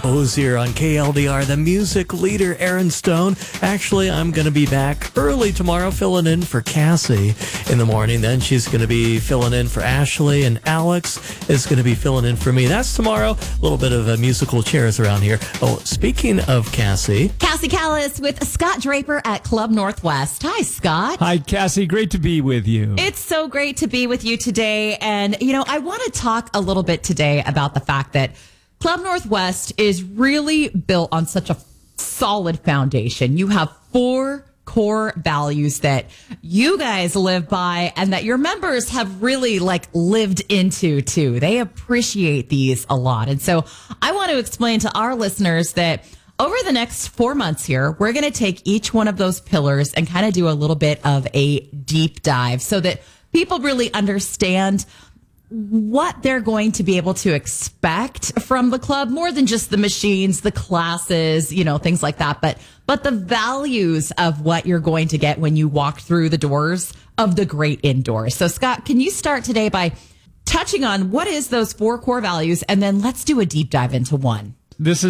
Ozier on KLDR, the music leader, Aaron Stone. Actually, I'm going to be back early tomorrow filling in for Cassie in the morning. Then she's going to be filling in for Ashley, and Alex is going to be filling in for me. That's tomorrow. A little bit of musical chairs around here. Oh, speaking of Cassie. Cassie Callis with Scott Draper at Club Northwest. Hi, Scott. Hi, Cassie. Great to be with you. It's so great to be with you today. And, I want to talk a little bit today about the fact that Club Northwest is really built on such a solid foundation. You have 4 core values that you guys live by and that your members have really lived into too. They appreciate these a lot. And so I want to explain to our listeners that over the next 4 months here, we're going to take each one of those pillars and kind of do a little bit of a deep dive so that people really understand what they're going to be able to expect from the club, more than just the machines, the classes, things like that, but the values of what you're going to get when you walk through the doors of the great indoors. So Scott, can you start today by touching on what is those 4 core values, and then let's do a deep dive into one? This is